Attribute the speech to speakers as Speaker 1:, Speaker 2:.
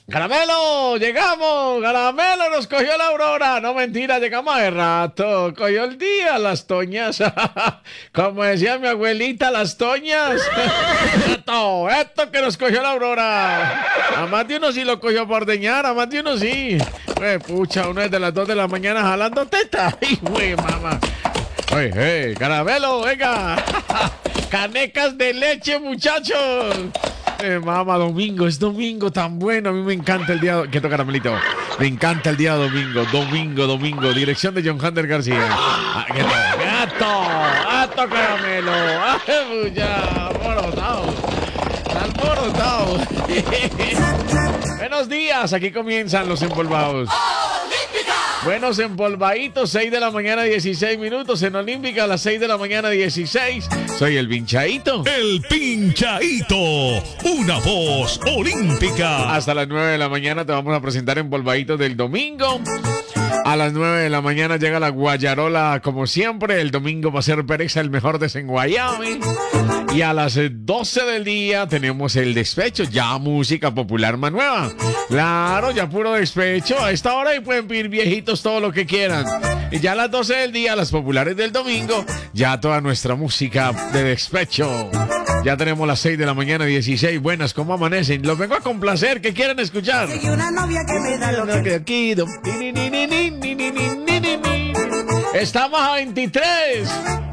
Speaker 1: Caramelo, llegamos, Caramelo nos cogió la aurora, no mentira, llegamos hace rato, cogió el día las toñas, como decía mi abuelita, las toñas, esto que nos cogió la aurora, a más de uno sí lo cogió por ordeñar, a más de uno sí, pucha, uno es de las 2 de la mañana jalando teta, y mamá, oye, Caramelo, venga, canecas de leche muchachos. Mamá, domingo, es domingo tan bueno. A mí me encanta el día. ¿Qué toca, Caramelito? Me encanta el día domingo. Domingo. Dirección de John Hunter García. ¡Gato, Caramelo! ¡Ay, ya! ¡Alborotado! Buenos días, aquí comienzan los empolvados. Buenos empolvaditos, 6 de la mañana, 16 minutos. En Olímpica, a las 6 de la mañana, 16. Soy el Pinchaíto.
Speaker 2: El Pinchaíto, una voz olímpica.
Speaker 1: Hasta las 9 de la mañana te vamos a presentar empolvaditos del domingo. A las 9 de la mañana llega la guayarola, como siempre. El domingo va a ser Pereza, el mejor desenguayame. Y a las 12 del día tenemos el despecho, ya música popular más nueva. Claro, ya puro despecho. A esta hora y pueden pedir viejitos todo lo que quieran. Y ya a las 12 del día, las populares del domingo, ya toda nuestra música de despecho. Ya tenemos las 6 de la mañana, 16. Buenas, ¿cómo amanecen? Los vengo a complacer, ¿qué quieren escuchar?
Speaker 3: Soy una novia que me da lo que...
Speaker 1: Estamos a 23.